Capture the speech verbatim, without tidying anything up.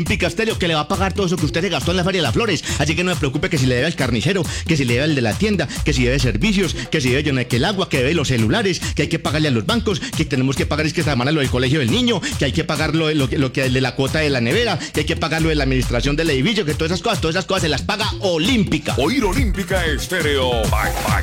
Olímpica Estéreo, que le va a pagar todo eso que usted se gastó en la Feria de las Flores. Así que no se preocupe que si le debe al carnicero, que si le debe al de la tienda, que si debe servicios, que si debe llenar el agua, que debe los celulares, que hay que pagarle a los bancos, que tenemos que pagar es que esta semana lo del colegio del niño, que hay que pagar lo, lo, lo que de la cuota de la nevera, que hay que pagar lo de la administración del edificio, que todas esas cosas, todas esas cosas se las paga Olímpica. Oír Olímpica Estéreo. Bye, bye.